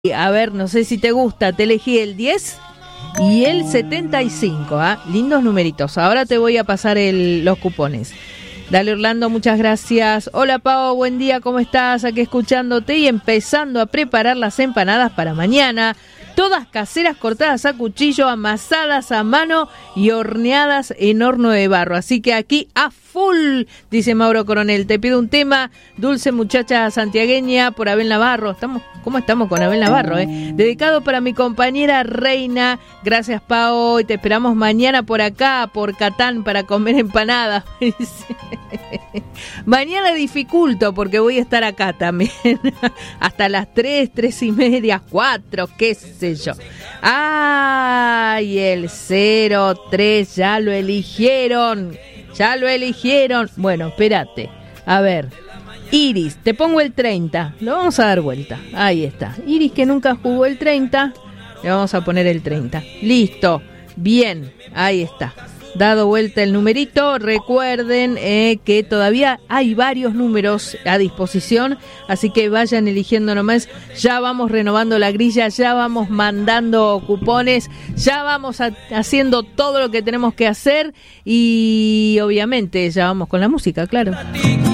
A ver, no sé si te gusta, te elegí el 10 y el 75, lindos numeritos. Ahora te voy a pasar los cupones. Dale, Orlando, muchas gracias. Hola, Pau, buen día, ¿cómo estás? Aquí escuchándote y empezando a preparar las empanadas para mañana. Todas caseras, cortadas a cuchillo, amasadas a mano y horneadas en horno de barro. Así que aquí a full, dice Mauro Coronel. Te pido un tema, Dulce Muchacha Santiagueña, por Abel Navarro. ¿Cómo estamos con Abel Navarro? Dedicado para mi compañera Reina. Gracias, Pau. Y te esperamos mañana por acá, por Catán, para comer empanadas. Mañana dificulto porque voy a estar acá también. Hasta las 3:30, 4, qué sé yo. ¡Ay! El 03, ya lo eligieron. Bueno, espérate. A ver. Iris, te pongo el 30. Lo vamos a dar vuelta. Ahí está. Iris, que nunca jugó el 30. Le vamos a poner el 30. Listo. Bien. Ahí está. Dado vuelta el numerito, recuerden que todavía hay varios números a disposición, así que vayan eligiendo nomás. Ya vamos renovando la grilla, ya vamos mandando cupones, ya vamos haciendo todo lo que tenemos que hacer y obviamente ya vamos con la música, claro.